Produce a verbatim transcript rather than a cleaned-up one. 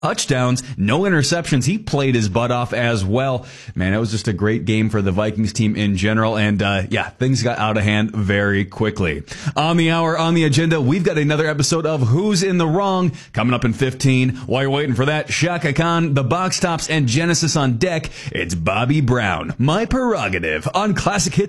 touchdowns, no interceptions. He played his butt off as well. Man, it was just a great game for the Vikings team in general. And, uh, yeah, things got out of hand very quickly. On the hour, on the agenda, we've got another episode of Who's in the Wrong coming up in fifteen. While you're waiting for that, Shaka Khan, the Box Tops, and Genesis on deck. It's Bobby Brown, My Prerogative on Classic Hits